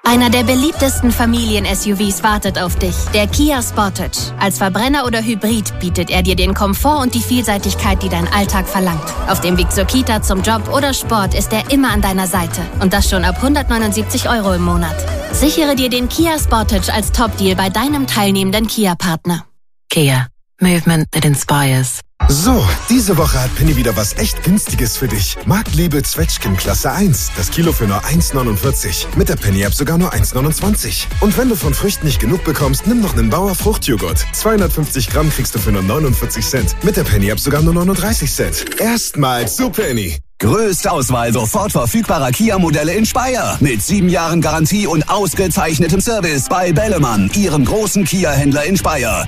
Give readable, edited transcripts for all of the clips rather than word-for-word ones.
Einer der beliebtesten Familien-SUVs wartet auf dich, der Kia Sportage. Als Verbrenner oder Hybrid bietet er dir den Komfort und die Vielseitigkeit, die dein Alltag verlangt. Auf dem Weg zur Kita, zum Job oder Sport ist er immer an deiner Seite. Und das schon ab 179 € im Monat. Sichere dir den Kia Sportage als Top-Deal bei deinem teilnehmenden Kia-Partner. Kia. Movement that inspires. So, diese Woche hat Penny wieder was echt Günstiges für dich. Marktliebe Zwetschgen Klasse 1. Das Kilo für nur 1,49. Mit der Penny-App sogar nur 1,29. Und wenn du von Früchten nicht genug bekommst, nimm noch einen Bauer Fruchtjoghurt. 250 Gramm kriegst du für nur 49 Cent. Mit der Penny-App sogar nur 39 Cent. Erstmals zu Penny. Größte Auswahl sofort verfügbarer Kia-Modelle in Speyer. Mit 7 Jahren Garantie und ausgezeichnetem Service bei Bellemann, Ihrem großen Kia-Händler in Speyer.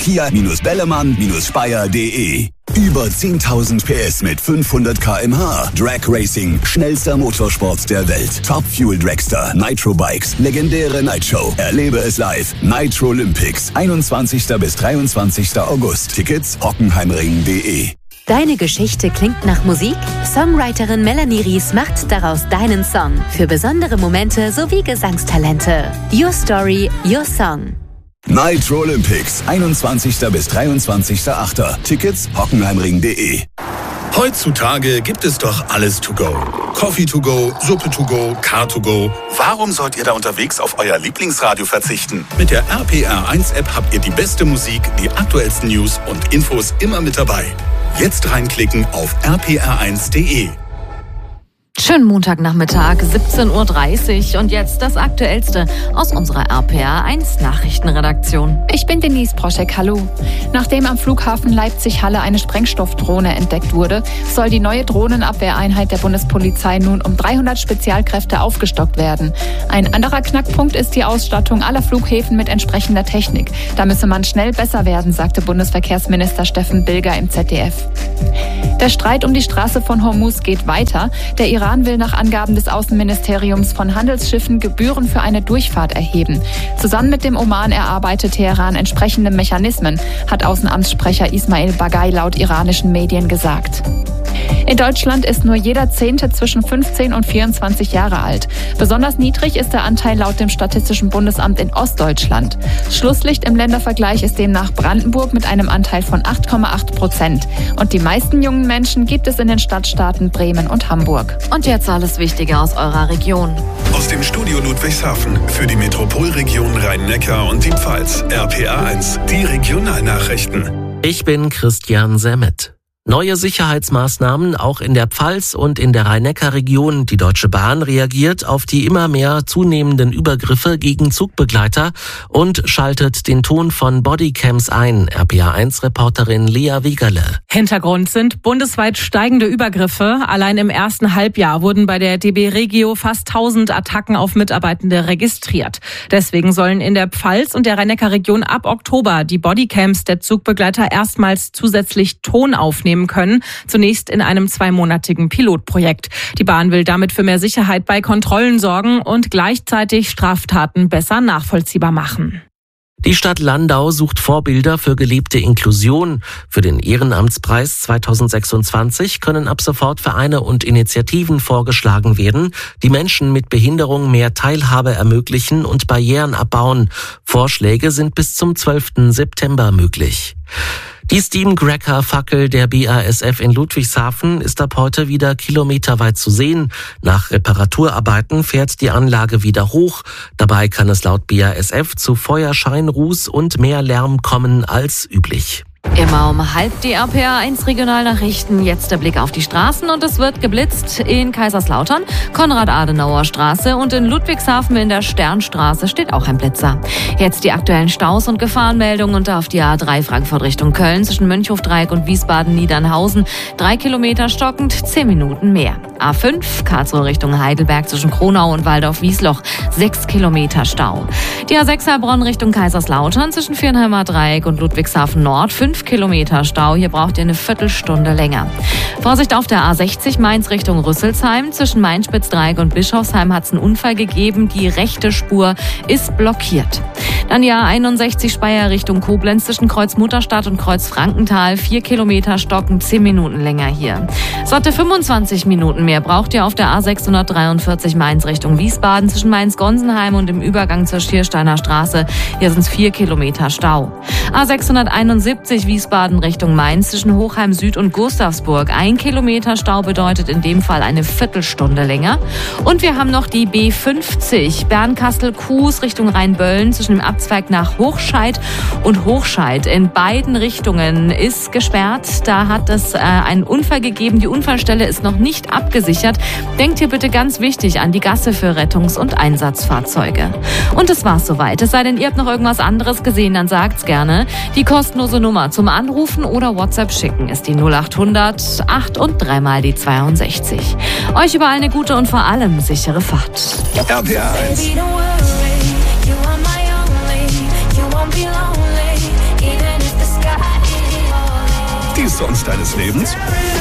Kia-Bellemann-Speyer.de. Über 10.000 PS mit 500 km/h. Drag Racing, schnellster Motorsport der Welt. Top Fuel Dragster, Nitro Bikes, legendäre Nightshow. Erlebe es live. Nitro Olympics, 21. bis 23. August. Tickets hockenheimring.de. Deine Geschichte klingt nach Musik? Songwriterin Melanie Ries macht daraus deinen Song. Für besondere Momente sowie Gesangstalente. Your Story, Your Song. Nitro Olympics, 21. bis 23.8. Tickets hockenheimring.de. Heutzutage gibt es doch alles to go. Coffee to go, Suppe to go, Car to go. Warum sollt ihr da unterwegs auf euer Lieblingsradio verzichten? Mit der RPR1-App habt ihr die beste Musik, die aktuellsten News und Infos immer mit dabei. Jetzt reinklicken auf rpr1.de. Schönen Montagnachmittag, 17:30 Uhr und jetzt das Aktuellste aus unserer RPR1 Nachrichtenredaktion. Ich bin Denise Proschek, hallo. Nachdem am Flughafen Leipzig-Halle eine Sprengstoffdrohne entdeckt wurde, soll die neue Drohnenabwehreinheit der Bundespolizei nun um 300 Spezialkräfte aufgestockt werden. Ein anderer Knackpunkt ist die Ausstattung aller Flughäfen mit entsprechender Technik. Da müsse man schnell besser werden, sagte Bundesverkehrsminister Steffen Bilger im ZDF. Der Streit um die Straße von Hormuz geht weiter. Der Iran will nach Angaben des Außenministeriums von Handelsschiffen Gebühren für eine Durchfahrt erheben. Zusammen mit dem Oman erarbeitet Teheran entsprechende Mechanismen, hat Außenamtssprecher Ismail Bagay laut iranischen Medien gesagt. In Deutschland ist nur jeder 10. zwischen 15 und 24 Jahre alt. Besonders niedrig ist der Anteil laut dem Statistischen Bundesamt in Ostdeutschland. Schlusslicht im Ländervergleich ist demnach Brandenburg mit einem Anteil von 8,8%. Und die meisten jungen Menschen gibt es in den Stadtstaaten Bremen und Hamburg. Und jetzt alles Wichtige aus eurer Region. Aus dem Studio Ludwigshafen für die Metropolregion Rhein-Neckar und die Pfalz. RPR1, die Regionalnachrichten. Ich bin Christian Semmet. Neue Sicherheitsmaßnahmen auch in der Pfalz und in der Rhein-Neckar-Region. Die Deutsche Bahn reagiert auf die immer mehr zunehmenden Übergriffe gegen Zugbegleiter und schaltet den Ton von Bodycams ein. RPA1-Reporterin Lea Wiegerle. Hintergrund sind bundesweit steigende Übergriffe. Allein im ersten Halbjahr wurden bei der DB Regio fast 1000 Attacken auf Mitarbeitende registriert. Deswegen sollen in der Pfalz und der Rhein-Neckar-Region ab Oktober die Bodycams der Zugbegleiter erstmals zusätzlich Ton aufnehmen können, zunächst in einem 2-monatigen Pilotprojekt. Die Bahn will damit für mehr Sicherheit bei Kontrollen sorgen und gleichzeitig Straftaten besser nachvollziehbar machen. Die Stadt Landau sucht Vorbilder für gelebte Inklusion. Für den Ehrenamtspreis 2026 können ab sofort Vereine und Initiativen vorgeschlagen werden, die Menschen mit Behinderung mehr Teilhabe ermöglichen und Barrieren abbauen. Vorschläge sind bis zum 12. September möglich. Die Steam-Cracker-Fackel der BASF in Ludwigshafen ist ab heute wieder kilometerweit zu sehen. Nach Reparaturarbeiten fährt die Anlage wieder hoch. Dabei kann es laut BASF zu Feuerscheinruß und mehr Lärm kommen als üblich. Immer um 12:30 die RPR1 Regionalnachrichten. Jetzt der Blick auf die Straßen und es wird geblitzt in Kaiserslautern, Konrad-Adenauer-Straße und in Ludwigshafen in der Sternstraße steht auch ein Blitzer. Jetzt die aktuellen Staus und Gefahrenmeldungen und auf die A3 Frankfurt Richtung Köln zwischen Mönchhofdreieck und Wiesbaden-Niedernhausen. 3 Kilometer stockend, 10 Minuten mehr. A5 Karlsruhe Richtung Heidelberg zwischen Kronau und Waldorf-Wiesloch. 6 Kilometer Stau. Die A6 Heilbronn Richtung Kaiserslautern zwischen Viernheimer Dreieck und Ludwigshafen Nord. 5 Kilometer Stau, hier braucht ihr eine Viertelstunde länger. Vorsicht auf der A60 Mainz Richtung Rüsselsheim. Zwischen Mainspitz-Dreieck und Bischofsheim hat es einen Unfall gegeben. Die rechte Spur ist blockiert. Dann die A61 Speyer Richtung Koblenz zwischen Kreuz Mutterstadt und Kreuz Frankenthal. 4 Kilometer stocken, 10 Minuten länger hier. Sorte 25 Minuten mehr braucht ihr auf der A643 Mainz Richtung Wiesbaden zwischen Mainz-Gonsenheim und im Übergang zur Schiersteiner Straße. Hier sind es 4 Kilometer Stau. A671 Wiesbaden Richtung Mainz zwischen Hochheim Süd und Gustavsburg. 1 Kilometer Stau bedeutet in dem Fall eine Viertelstunde länger. Und wir haben noch die B50 Bernkastel-Kues Richtung Rheinböllen zwischen dem Abzweig nach Hochscheid und Hochscheid. In beiden Richtungen ist gesperrt. Da hat es einen Unfall gegeben. Die Unfallstelle ist noch nicht abgesichert. Denkt hier bitte ganz wichtig an die Gasse für Rettungs- und Einsatzfahrzeuge. Und das war's soweit. Es sei denn, ihr habt noch irgendwas anderes gesehen, dann sagt's gerne. Die kostenlose Nummer zum Anrufen oder WhatsApp schicken ist die 0800 8 und 3 mal die 62. Euch überall eine gute und vor allem sichere Fahrt. RPA 1. Die Songs deines Lebens?